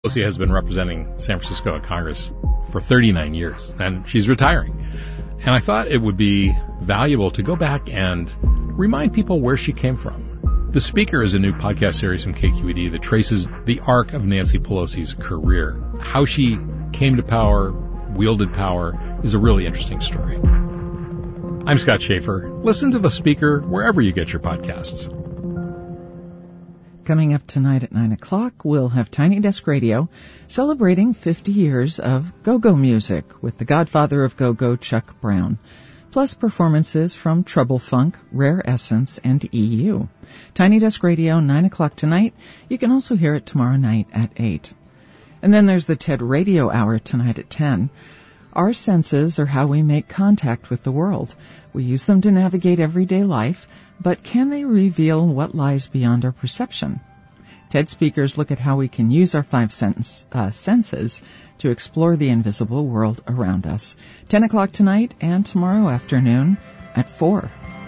Pelosi has been representing San Francisco at Congress for 39 years, and she's retiring. And I thought it would be valuable to go back and remind people where she came from. The Speaker is a new podcast series from KQED that traces the arc of Nancy Pelosi's career. How she came to power, wielded power, is a really interesting story. I'm Scott Schaefer. Listen to The Speaker wherever you get your podcasts. Coming up tonight at 9 o'clock, we'll have Tiny Desk Radio celebrating 50 years of go-go music with the godfather of go-go, Chuck Brown, plus performances from Trouble Funk, Rare Essence, and EU. Tiny Desk Radio, 9 o'clock tonight. You can also hear it tomorrow night at 8. And then there's the TED Radio Hour tonight at 10. Our senses are how we make contact with the world. We use them to navigate everyday life, but can they reveal what lies beyond our perception? TED speakers look at how we can use our five senses to explore the invisible world around us. 10 o'clock tonight and tomorrow afternoon at 4.